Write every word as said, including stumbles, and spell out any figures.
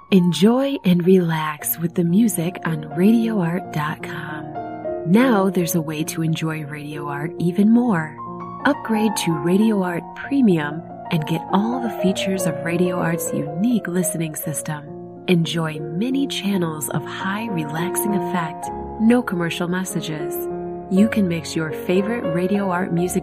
Enjoy and relax with the music on radio art dot com. Now there's a way to enjoy Radio Art even more. Upgrade to Radio Art Premium and get all the features of Radio Art's unique listening system. Enjoy many channels of high relaxing effect, no commercial messages. You can mix your favorite Radio Art music